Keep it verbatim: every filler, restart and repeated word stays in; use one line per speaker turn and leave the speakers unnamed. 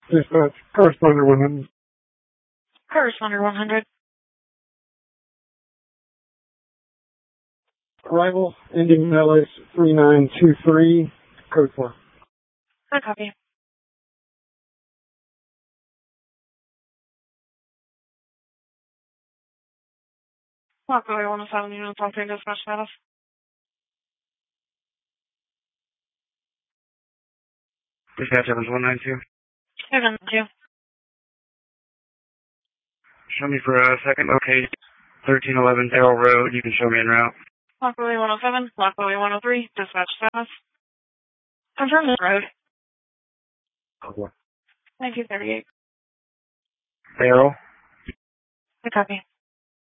Dispatch, corresponder one hundred.
Corresponder one hundred.
Arrival, ending in L S three nine two three, code four.
I copy. Lockaway one oh seven, units on three, dispatch status.
Dispatch Evans one nine two.
Evans two.
Show me for a second. Okay, thirteen eleven Darrell Road. You can show me en route.
Lockaway one oh seven, Lockaway one oh three, dispatch status. Confirm this road.
Okay.
nineteen thirty-eight.
Darrell.
I copy.